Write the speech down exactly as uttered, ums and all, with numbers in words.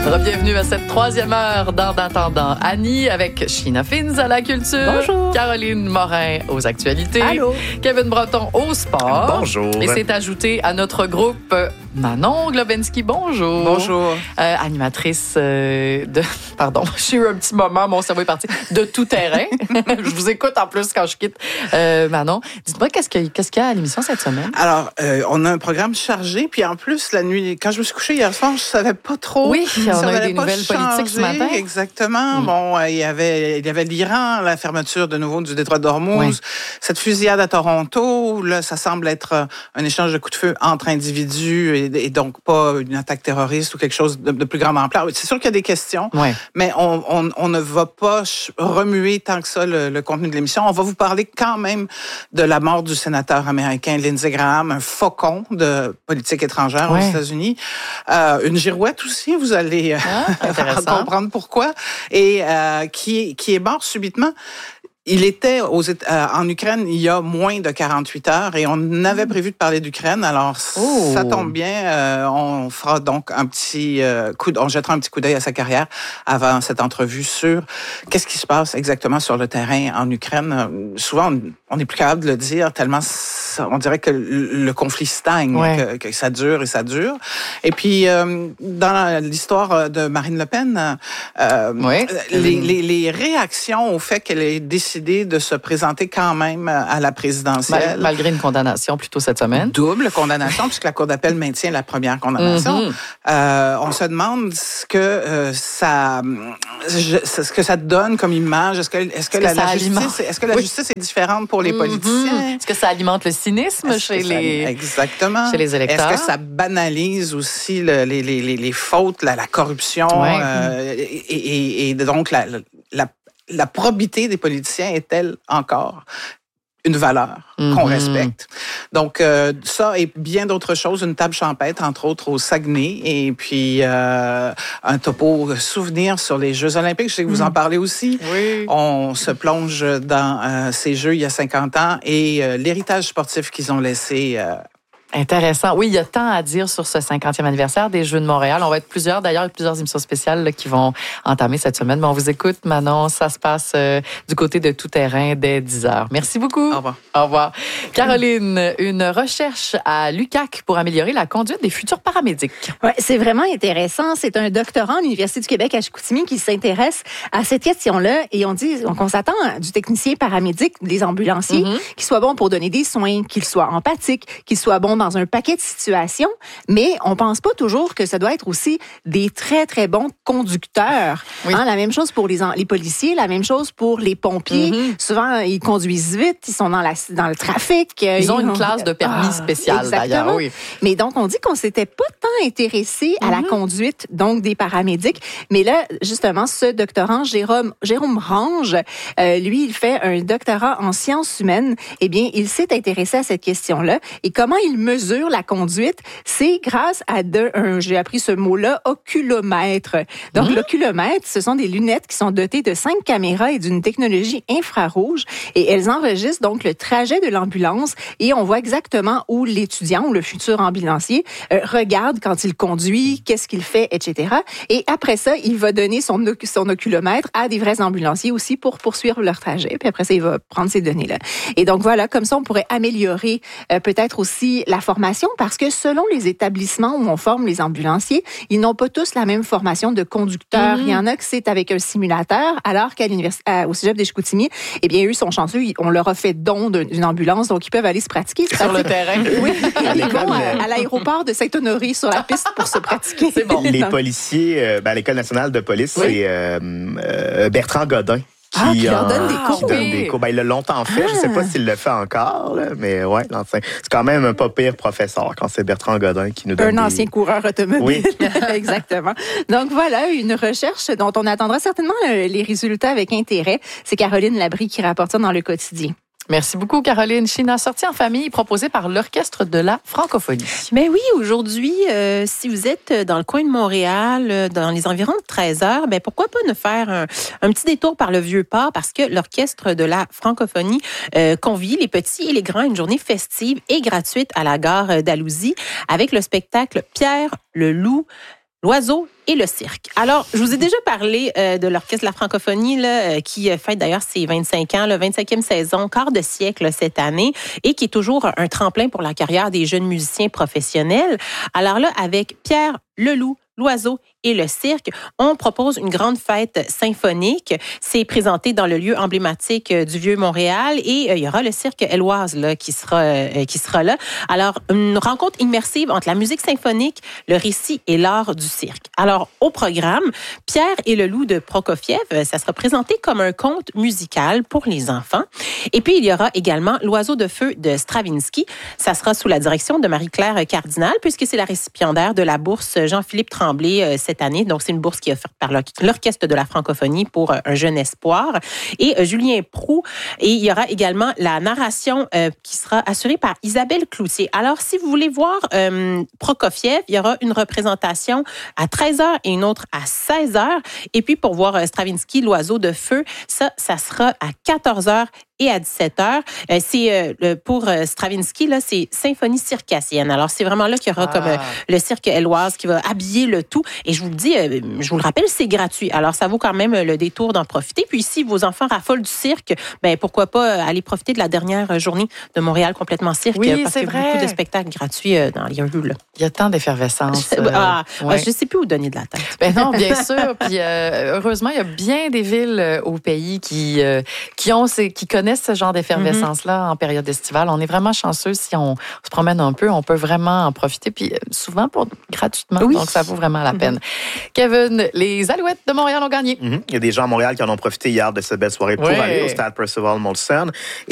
Bienvenue à cette troisième heure d'En attendant Annie avec Sheena Fins à la culture. Bonjour. Caroline Morin aux actualités. Allô. Kevin Breton au sport. Bonjour. Et c'est ajouté à notre groupe Manon Globensky. Bonjour. Bonjour. Euh, animatrice euh, de... Pardon, j'ai eu un petit moment, mon cerveau est parti. De tout terrain. Je vous écoute en plus quand je quitte. Euh, Manon, dites-moi, qu'est-ce qu'il qu'est-ce qu'il y a à l'émission cette semaine? Alors, euh, on a un programme chargé, puis en plus, la nuit, quand je me suis couchée hier soir, je savais pas trop. Oui, si on ça a eu allait des pas nouvelles changer. politiques ce matin. Exactement. Mm. Bon, euh, il y avait, il y avait l'Iran, la fermeture de nouveau du détroit d'Ormuz, Oui. cette fusillade à Toronto, là, ça semble être un échange de coups de feu entre individus et, et donc pas une attaque terroriste ou quelque chose de, de plus grande ampleur. C'est sûr qu'il y a des questions, Ouais. mais on, on, on ne va pas remuer tant que ça le, le contenu de l'émission. On va vous parler quand même de la mort du sénateur américain Lindsey Graham, un faucon de politique étrangère Ouais. aux États-Unis. Euh, une girouette aussi, vous allez Ah, comprendre pourquoi. Et euh, qui, qui est mort subitement. Il était aux, euh, en Ukraine il y a moins de quarante-huit heures et on avait prévu de parler d'Ukraine. Alors, Oh. ça tombe bien. Euh, on fera donc un petit euh, coup, d- on jettera un petit coup d'œil à sa carrière avant cette entrevue sur qu'est-ce qui se passe exactement sur le terrain en Ukraine. Euh, souvent, on- on n'est plus capable de le dire tellement ça, on dirait que le, le conflit stagne, Ouais. que, que ça dure et ça dure. Et puis, euh, dans l'histoire de Marine Le Pen, euh, Oui. les, les, les réactions au fait qu'elle ait décidé de se présenter quand même à la présidentielle. Mal- malgré une condamnation plus tôt cette semaine. Double condamnation, puisque la Cour d'appel maintient la première condamnation. Mm-hmm. Euh, on se demande ce que euh, ça, je, ce que ça donne comme image. Est-ce que, est-ce que, que la, ça la alimente? justice, est-ce que la Oui. justice est différente pour les politiciens? Est-ce que ça alimente le cynisme Est-ce chez que ça- les... exactement. chez les électeurs? Est-ce que ça banalise aussi le- les, les, les, les fautes, la, la corruption Ouais. euh, et, et, et donc la, la, la probité des politiciens est-elle encore une valeur Mm-hmm. qu'on respecte? Donc, euh, ça et bien d'autres choses, une table champêtre, entre autres au Saguenay, et puis euh, un topo souvenir sur les Jeux olympiques. Je sais que vous en parlez aussi. Oui. On se plonge dans euh, ces Jeux il y a cinquante ans et euh, l'héritage sportif qu'ils ont laissé. Euh, Intéressant. Oui, il y a tant à dire sur ce cinquantième anniversaire des Jeux de Montréal. On va être plusieurs, d'ailleurs, il y a plusieurs émissions spéciales là, qui vont entamer cette semaine. Mais on vous écoute, Manon. Ça se passe euh, du côté de Tout Terrain dès dix heures. Merci beaucoup. Au revoir. Au revoir. Caroline, une recherche à l'U Q A C pour améliorer la conduite des futurs paramédics. Ouais, c'est vraiment intéressant. C'est un doctorant à l'Université du Québec à Chicoutimi qui s'intéresse à cette question-là. Et on dit donc on s'attend à du technicien paramédic, des ambulanciers, Mm-hmm. qui soit bon pour donner des soins, qu'il soit empathique, qu'il soit bon dans un paquet de situations. Mais on pense pas toujours que ça doit être aussi des très, très bons conducteurs. Oui. Hein, la même chose pour les, en- les policiers, la même chose pour les pompiers. Mm-hmm. Souvent, ils conduisent vite, ils sont dans, la, dans le trafic. Ils ont une classe de permis Ah, spéciale, d'ailleurs. exactement. Oui. Mais donc, on dit qu'on s'était pas tant intéressé à la conduite, donc des paramédics. Mais là, justement, ce doctorant, Jérôme, Jérôme Range, euh, lui, il fait un doctorat en sciences humaines. Eh bien, il s'est intéressé à cette question-là. Et comment il mesure la conduite? C'est grâce à, de, un, j'ai appris ce mot-là, oculomètre. Donc, l'oculomètre, ce sont des lunettes qui sont dotées de cinq caméras et d'une technologie infrarouge. Et elles enregistrent donc le trajet de l'ambulance et on voit exactement où l'étudiant ou le futur ambulancier euh, regarde quand il conduit, qu'est-ce qu'il fait, et cetera. Et après ça, il va donner son, oc- son oculomètre à des vrais ambulanciers aussi pour poursuivre leur trajet. Puis après ça, il va prendre ces données-là. Et donc voilà, comme ça, on pourrait améliorer euh, peut-être aussi la formation parce que selon les établissements où on forme les ambulanciers, ils n'ont pas tous la même formation de conducteur. Mm-hmm. Il y en a que c'est avec un simulateur, alors qu'à l'université, à- au Cégep des Chicoutimi, eh bien, eux sont chanceux, ils- on leur a fait don d'un- d'une ambulance, donc ils peuvent aller se pratiquer. C'est Sur le pratique. terrain. Oui, ils l'école, vont à, euh, à l'aéroport de Saint-Honoré sur la piste pour se pratiquer. C'est bon. Les Donc, policiers, euh, ben, à l'École nationale de police, Oui. c'est euh, euh, Bertrand Godin. Qui, Ah, qui leur en- donne des cours. qui donne Oui. des cours. Ben, il l'a longtemps fait. Je ne sais pas s'il le fait encore, là, mais ouais, l'enseigne. C'est quand même un pas pire professeur quand c'est Bertrand Godin qui nous donne Un des... ancien coureur automobile. Oui. Exactement. Donc voilà, une recherche dont on attendra certainement euh, les résultats avec intérêt. C'est Caroline Labrie qui rapporte ça dans le quotidien. Merci beaucoup, Caroline. Sheena, sortie en famille proposée par l'Orchestre de la francophonie. Mais oui, aujourd'hui, euh, si vous êtes dans le coin de Montréal, euh, dans les environs de treize heures, ben pourquoi pas nous faire un, un petit détour par le Vieux-Port parce que l'Orchestre de la francophonie euh, convie les petits et les grands à une journée festive et gratuite à la gare d'Alousie avec le spectacle Pierre le Loup l'oiseau et le cirque. Alors, je vous ai déjà parlé euh, de l'Orchestre de la francophonie là, euh, qui fête d'ailleurs ses vingt-cinq ans, la vingt-cinquième saison, quart de siècle là, cette année, et qui est toujours un tremplin pour la carrière des jeunes musiciens professionnels. Alors là, avec Pierre Leloup, l'oiseau et le cirque, on propose une grande fête symphonique. C'est présenté dans le lieu emblématique du Vieux-Montréal et euh, il y aura le cirque Éloise là, qui, sera, euh, qui sera là. Alors, une rencontre immersive entre la musique symphonique, le récit et l'art du cirque. Alors, au programme, Pierre et le loup de Prokofiev, ça sera présenté comme un conte musical pour les enfants. Et puis, il y aura également l'oiseau de feu de Stravinsky. Ça sera sous la direction de Marie-Claire Cardinal, puisque c'est la récipiendaire de la bourse Jean-Philippe Tremblay euh, cette année. Donc, c'est une bourse qui est offerte par l'Orchestre de la francophonie pour un jeune espoir. Et euh, Julien Proulx. Et il y aura également la narration euh, qui sera assurée par Isabelle Cloutier. Alors, si vous voulez voir euh, Prokofiev, il y aura une représentation à treize heures et une autre à seize heures. Et puis, pour voir euh, Stravinsky, l'oiseau de feu, ça, ça sera à quatorze heures et à dix-sept heures. Euh, c'est euh, pour euh, Stravinsky, là, c'est symphonie circassienne. Alors, c'est vraiment là qu'il y aura ah. comme euh, le cirque Éloise qui va habiller le tout. Et je vous le dis, euh, je vous le rappelle, c'est gratuit. Alors, ça vaut quand même le détour d'en profiter. Puis, si vos enfants raffolent du cirque, ben pourquoi pas aller profiter de la dernière journée de Montréal complètement cirque. Oui, parce c'est qu'il y a vrai. beaucoup de spectacles gratuits euh, dans les rues. Là. Il y a tant d'effervescence. Euh, ah, ouais. Je ne sais plus où donner de la tête. Ben non, bien sûr. Puis euh, heureusement, il y a bien des villes euh, au pays qui euh, qui ont ces, qui connaissent ce genre d'effervescence-là mm-hmm. en période estivale. On est vraiment chanceux si on se promène un peu, on peut vraiment en profiter. Puis souvent pour gratuitement, oui. Donc ça vaut vraiment la peine. Mm-hmm. Kevin, les Alouettes de Montréal ont gagné. Mm-hmm. Il y a des gens à Montréal qui en ont profité hier de cette belle soirée pour oui. aller au stade Percival Molson.